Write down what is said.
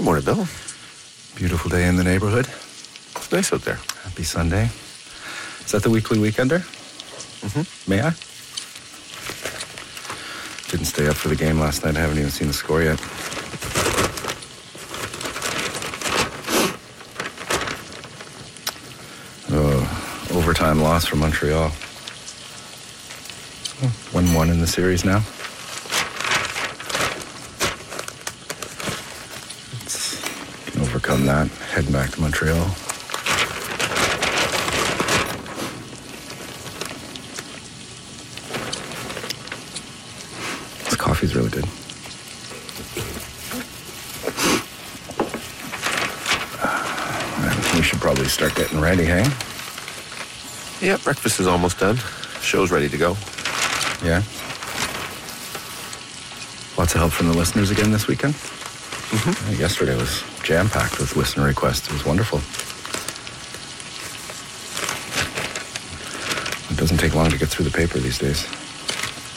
Good morning, Bill. Beautiful day in the neighborhood. It's nice out there. Happy Sunday. Is that the weekly weekender? Mm-hmm. May I? Didn't stay up for the game last night. I haven't even seen the score yet. Overtime loss for Montreal. 1-1 in the series now. Can overcome that. Heading back to Montreal. This coffee's really good. We should probably start getting ready, hey? Yeah, breakfast is almost done. Show's ready to go. Yeah? Lots of help from the listeners again this weekend? Mm-hmm. Yesterday was jam-packed with listener requests. It was wonderful. It doesn't take long to get through the paper these days.